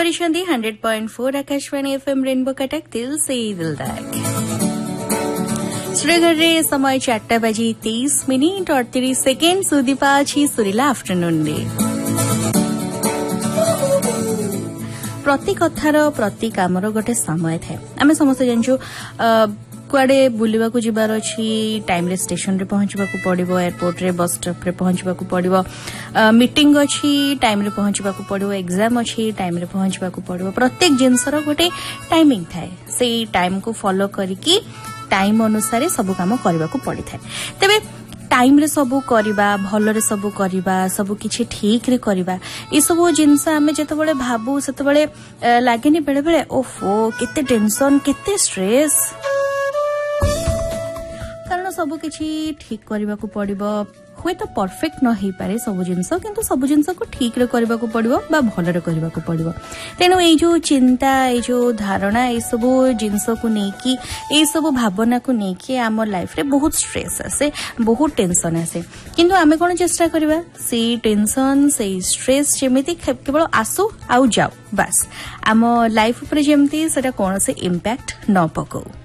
କରିଛନ୍ତିି 100.4 Akashvani FM rainbow Cuttack दिल से दिल तक। श्रीनगर रे समय 4:23 और 30 सेकेंड सुदीपा अछि सुरीला आफ्टरनून रे। प्रति कथार प्रति कामर गोटे समय थाए। आमे समस्त जानछु कुआडे बुलिबा को जिबार अछि, टाइम रे स्टेशन रे पहुंचबा को पड़िबो, एयरपोर्ट रे बस स्टॉप रे पहुंचबा को पड़िबो, मीटिंग अछि टाइम रे पहुंचबा को पड़िबो, एग्जाम अछि टाइम रे पहुंचबा को पड़िबो। प्रत्येक जिंसर गोटे टाइमिंग थाए। सेही टाइम को फॉलो करिकि टाइम अनुसार सब काम करबा को पड़ी थाए। तबे टाइम रे सबु करिबा, भल रे सबु करिबा, सबु किछि ठीक रे करिबा, ई सबु जिंस आमे जेतबेले भाबु सेतबेले लागेनी बेले बेले ओफो केते टेंशन केते स्ट्रेस, कारण सबु किछि ठीक करबा को पड़िबो। हुए तो परफेक्ट न ही पारे सब जिंस, किंतु सब जिंस को ठीक रे करबा को पड़िबो बा भल रे करबा को पड़िबो। तेनु ए जो चिंता, ए जो धारणा, ए सब जिंस को नेकी, ए सब भावना को नेकी हमर लाइफ रे बहुत स्ट्रेस आसे, बहुत टेंशन आसे। किंतु आमे कोन चेष्टा करबा से टेंशन से स्ट्रेस जेमिति केवल आसु आउ जाऊ, बस आम लाइफ ऊपर जेमिति सेटा कोन से इंपैक्ट न पकौ।